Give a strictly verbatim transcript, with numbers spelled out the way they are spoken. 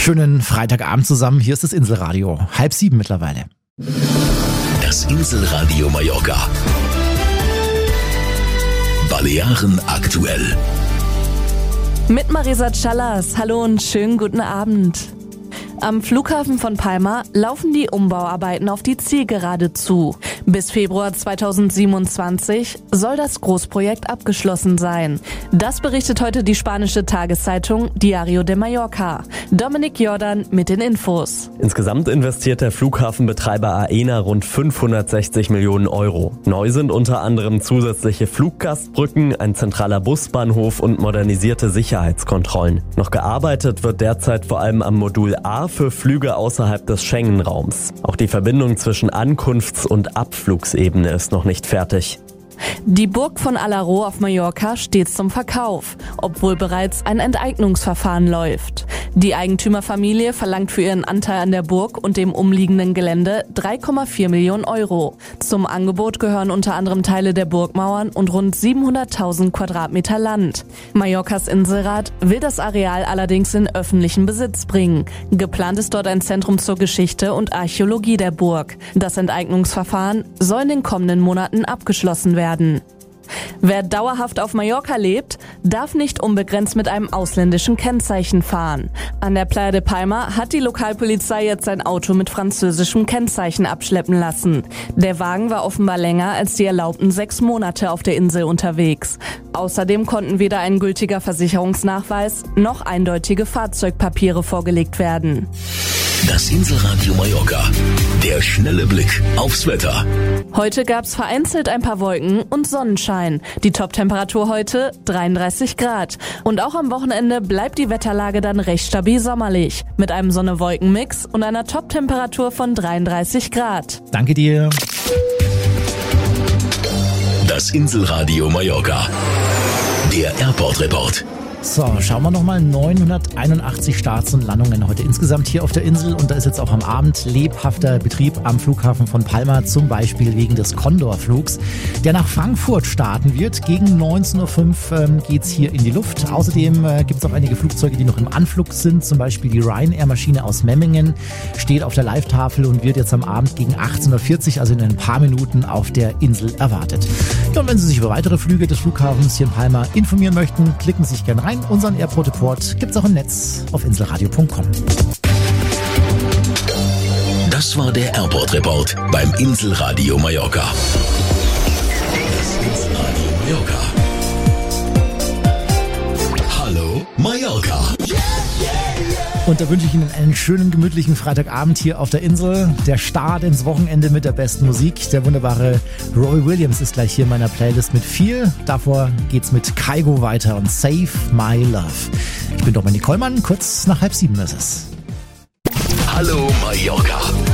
Schönen Freitagabend zusammen. Hier ist das Inselradio. Halb sieben mittlerweile. Das Inselradio Mallorca. Balearen aktuell. Mit Marisa Callas. Hallo und schönen guten Abend. Am Flughafen von Palma laufen die Umbauarbeiten auf die Zielgerade zu. Bis Februar zweitausendsiebenundzwanzig soll das Großprojekt abgeschlossen sein. Das berichtet heute die spanische Tageszeitung Diario de Mallorca. Dominik Jordan mit den Infos. Insgesamt investiert der Flughafenbetreiber Aena rund fünfhundertsechzig Millionen Euro. Neu sind unter anderem zusätzliche Fluggastbrücken, ein zentraler Busbahnhof und modernisierte Sicherheitskontrollen. Noch gearbeitet wird derzeit vor allem am Modul A für Flüge außerhalb des Schengen-Raums. Auch die Verbindung zwischen Ankunfts- und Abflugsebene ist noch nicht fertig. Die Burg von Alaró auf Mallorca steht zum Verkauf, obwohl bereits ein Enteignungsverfahren läuft. Die Eigentümerfamilie verlangt für ihren Anteil an der Burg und dem umliegenden Gelände drei Komma vier Millionen Euro. Zum Angebot gehören unter anderem Teile der Burgmauern und rund siebenhunderttausend Quadratmeter Land. Mallorcas Inselrat will das Areal allerdings in öffentlichen Besitz bringen. Geplant ist dort ein Zentrum zur Geschichte und Archäologie der Burg. Das Enteignungsverfahren soll in den kommenden Monaten abgeschlossen werden. Wer dauerhaft auf Mallorca lebt, darf nicht unbegrenzt mit einem ausländischen Kennzeichen fahren. An der Playa de Palma hat die Lokalpolizei jetzt sein Auto mit französischem Kennzeichen abschleppen lassen. Der Wagen war offenbar länger als die erlaubten sechs Monate auf der Insel unterwegs. Außerdem konnten weder ein gültiger Versicherungsnachweis noch eindeutige Fahrzeugpapiere vorgelegt werden. Das Inselradio Mallorca. Der schnelle Blick aufs Wetter. Heute gab's vereinzelt ein paar Wolken und Sonnenschein. Die Top-Temperatur heute dreiunddreißig Grad. Und auch am Wochenende bleibt die Wetterlage dann recht stabil sommerlich. Mit einem Sonne-Wolken-Mix und einer Top-Temperatur von dreiunddreißig Grad. Danke dir. Das Inselradio Mallorca. Der Airport-Report. So, schauen wir nochmal. neunhunderteinundachtzig Starts und Landungen heute insgesamt hier auf der Insel. Und da ist jetzt auch am Abend lebhafter Betrieb am Flughafen von Palma, zum Beispiel wegen des Condor-Flugs, der nach Frankfurt starten wird. Gegen neunzehn Uhr fünf ähm, geht's hier in die Luft. Außerdem äh, gibt es auch einige Flugzeuge, die noch im Anflug sind. Zum Beispiel die Ryanair-Maschine aus Memmingen steht auf der Live-Tafel und wird jetzt am Abend gegen achtzehn Uhr vierzig, also in ein paar Minuten, auf der Insel erwartet. Ja, und wenn Sie sich über weitere Flüge des Flughafens hier in Palma informieren möchten, klicken Sie sich gerne rein. Unseren Airport Report gibt's auch im Netz auf inselradio punkt com. Das war der Airport Report beim Inselradio Mallorca. Das Inselradio Mallorca. Hallo Mallorca. Und da wünsche ich Ihnen einen schönen, gemütlichen Freitagabend hier auf der Insel. Der Start ins Wochenende mit der besten Musik. Der wunderbare Robbie Williams ist gleich hier in meiner Playlist mit viel. Davor geht's mit Kygo weiter und Save My Love. Ich bin Dominik Kollmann, kurz nach halb sieben ist es. Hallo Mallorca.